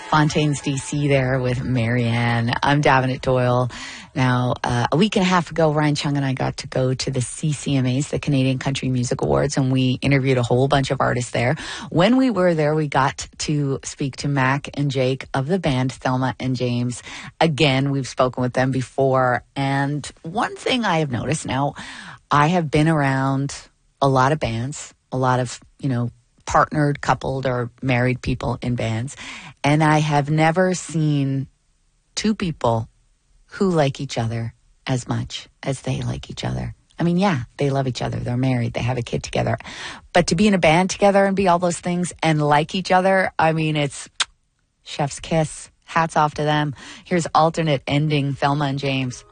Fontaine's DC there with Marianne. I'm Davenant Doyle. Now, a week and a half ago, Ryan Chung and I got to go to the CCMAs, the Canadian Country Music Awards, and we interviewed a whole bunch of artists there. When we were there, we got to speak to Mac and Jake of the band Thelma and James. Again, we've spoken with them before, and one thing I have noticed now, I have been around a lot of bands, a lot of, partnered, coupled, or married people in bands, and I have never seen two people who like each other as much as they like each other. I mean, yeah, they love each other. They're married. They have a kid together. But to be in a band together and be all those things and like each other, I mean, it's chef's kiss. Hats off to them. Here's alternate ending, Thelma and James.